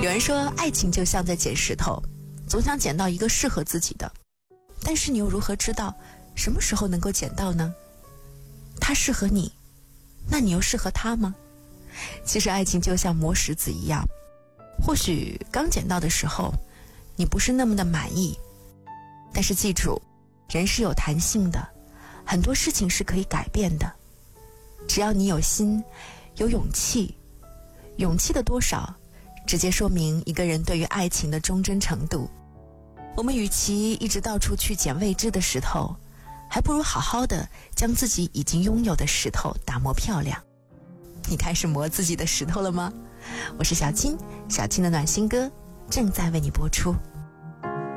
有人说爱情就像在捡石头，总想捡到一个适合自己的，但是你又如何知道什么时候能够捡到呢？他适合你，那你又适合他吗？其实爱情就像磨石子一样，或许刚捡到的时候你不是那么的满意，但是记住，人是有弹性的，很多事情是可以改变的。只要你有心，有勇气，勇气的多少直接说明一个人对于爱情的忠贞程度。我们与其一直到处去捡未知的石头，还不如好好的将自己已经拥有的石头打磨漂亮。你开始磨自己的石头了吗？我是小青，小青的暖心歌正在为你播出。